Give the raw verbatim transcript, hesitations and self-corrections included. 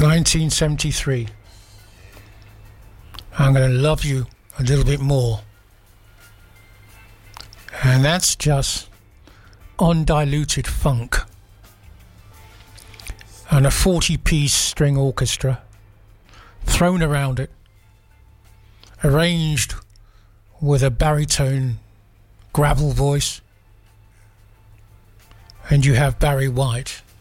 nineteen seventy-three. I'm going to love you a little bit more. And that's just undiluted funk. And a forty-piece string orchestra thrown around it, arranged with a baritone gravel voice. And you have Barry White